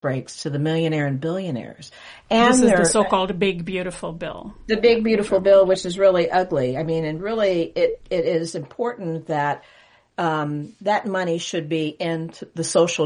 breaks to the millionaire and billionaires. And this is the so-called Big Beautiful Bill. The Big Beautiful Bill, which is really ugly. I mean, and really it is important that that money should be into the social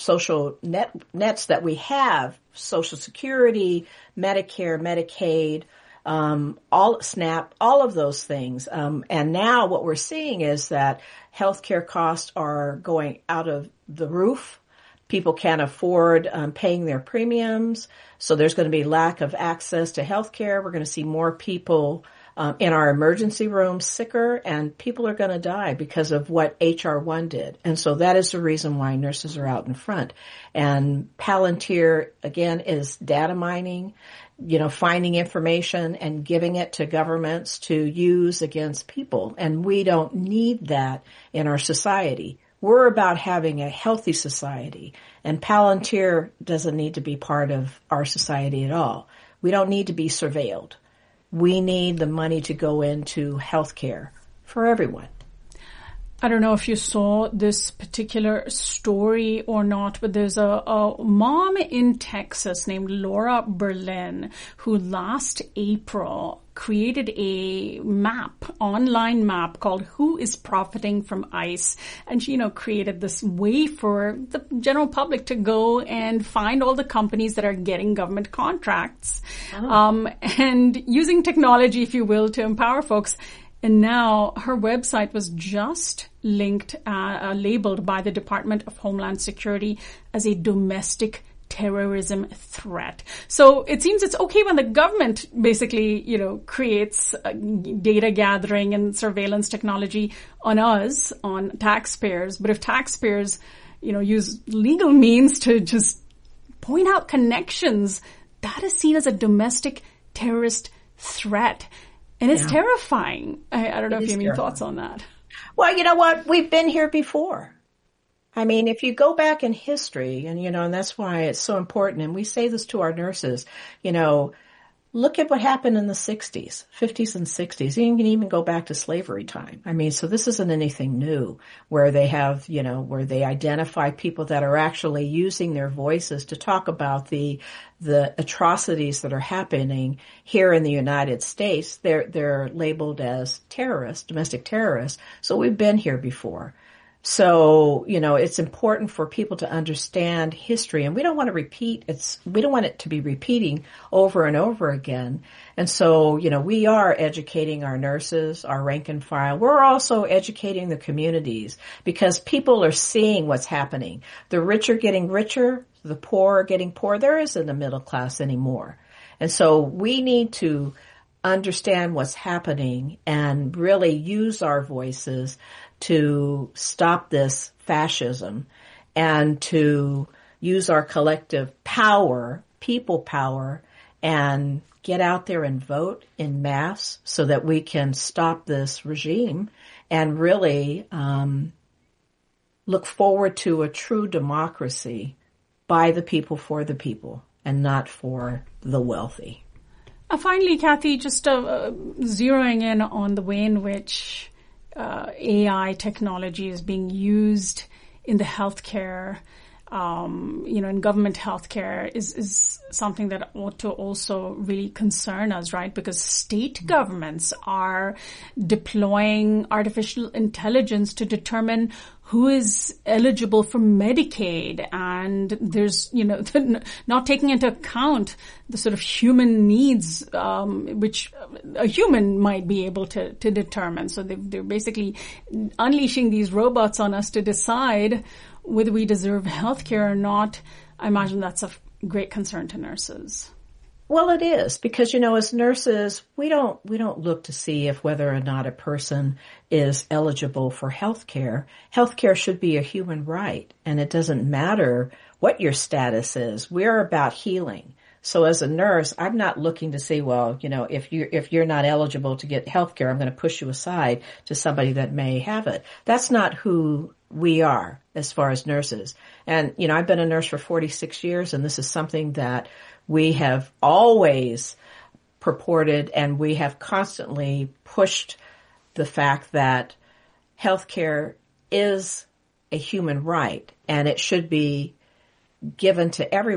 nets that we have, Social Security, Medicare, Medicaid, all SNAP, all of those things. And now what we're seeing is that healthcare costs are going out of the roof. People can't afford paying their premiums, so there's going to be lack of access to healthcare. We're going to see more people in our emergency rooms sicker, and people are going to die because of what HR1 did. And so that is the reason why nurses are out in front. And Palantir, again, is data mining, finding information and giving it to governments to use against people. And we don't need that in our society. We're about having a healthy society, and Palantir doesn't need to be part of our society at all. We don't need to be surveilled. We need the money to go into healthcare for everyone. I don't know if you saw this particular story or not, but there's a mom in Texas named Laura Berlin who last April created a online map called Who is Profiting from ICE? And she, created this way for the general public to go and find all the companies that are getting government contracts, and using technology, if you will, to empower folks. And now her website was just linked, labeled by the Department of Homeland Security as a domestic terrorism threat. So it seems it's okay when the government basically, creates data gathering and surveillance technology on us, on taxpayers. But if taxpayers, use legal means to just point out connections, that is seen as a domestic terrorist threat. And it's terrifying. I don't know if you have any thoughts on that. Well, you know what? We've been here before. I mean, if you go back in history, and that's why it's so important, and we say this to our nurses, look at what happened in the 60s, 50s and 60s. You can even go back to slavery time. I mean, so this isn't anything new where they have, where they identify people that are actually using their voices to talk about the atrocities that are happening here in the United States. They're labeled as terrorists, domestic terrorists. So we've been here before. So, it's important for people to understand history, and we don't want to we don't want it to be repeating over and over again. And so, we are educating our nurses, our rank and file. We're also educating the communities because people are seeing what's happening. The rich are getting richer, the poor are getting poor. There isn't a middle class anymore. And so we need to understand what's happening and really use our voices to stop this fascism and to use our collective power, people power, and get out there and vote in mass so that we can stop this regime and really look forward to a true democracy by the people for the people and not for the wealthy. Finally, Kathy, just zeroing in on the way in which AI technology is being used in the healthcare, in government healthcare is something that ought to also really concern us, right? Because state governments are deploying artificial intelligence to determine who is eligible for Medicaid, and there's, not taking into account the sort of human needs, which a human might be able to determine. So they're basically unleashing these robots on us to decide whether we deserve healthcare or not. I imagine that's of great concern to nurses. Well, it is because, as nurses, we don't look to see if whether or not a person is eligible for health care. Health care should be a human right, and it doesn't matter what your status is. We're about healing. So as a nurse, I'm not looking to say, well, if you're not eligible to get health care, I'm going to push you aside to somebody that may have it. That's not who we are as far as nurses. And, I've been a nurse for 46 years, and this is something that we have always purported, and we have constantly pushed the fact that healthcare is a human right, and it should be given to everyone.